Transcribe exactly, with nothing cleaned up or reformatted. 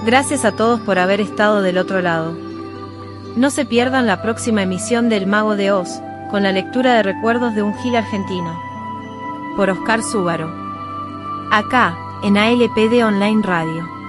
Gracias a todos por haber estado del otro lado. No se pierdan la próxima emisión de El Mago de Oz, con la lectura de recuerdos de un Gil argentino. Por Oscar Súbaro. Acá, en A L P D Online Radio.